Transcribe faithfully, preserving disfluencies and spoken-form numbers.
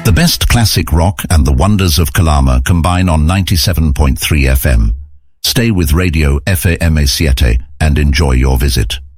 The best classic rock and the wonders of Calama combine on ninety-seven point three F M. Stay with Radio F A M A siete and enjoy your visit.